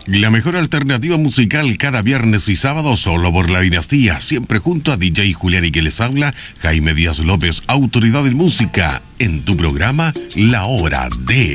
La mejor alternativa musical cada viernes y sábado solo por La Dinastía, siempre junto a DJ Julián y que les habla, Jaime Díaz López, autoridad en música, en tu programa La Hora de...